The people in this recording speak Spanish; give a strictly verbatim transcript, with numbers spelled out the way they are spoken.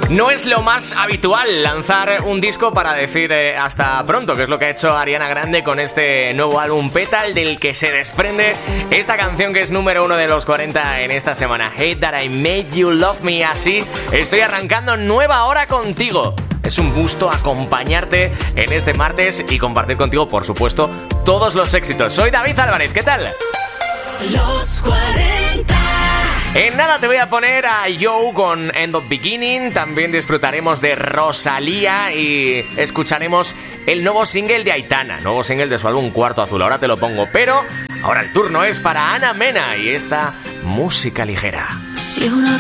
No es lo más habitual lanzar un disco para decir eh, hasta pronto, que es lo que ha hecho Ariana Grande con este nuevo álbum Petal, del que se desprende esta canción que es número uno de los cuarenta en esta semana, Hate That I Made You Love Me. Así estoy arrancando nueva hora contigo. Es un gusto acompañarte en este martes y compartir contigo, por supuesto, todos los éxitos. Soy David Álvarez, ¿qué tal? Los cuarenta. En nada te voy a poner a Joe con End of Beginning. También disfrutaremos de Rosalía y escucharemos el nuevo single de Aitana, nuevo single de su álbum Cuarto Azul. Ahora te lo pongo, pero ahora el turno es para Ana Mena y esta música ligera. Si una